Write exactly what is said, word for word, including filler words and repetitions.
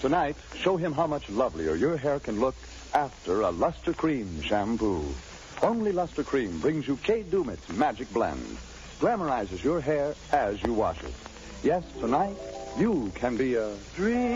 Tonight, show him how much lovelier your hair can look after a Luster Cream shampoo. Only Luster Cream brings you Kay Dumit's magic blend. Glamorizes your hair as you wash it. Yes, tonight, you can be a dream.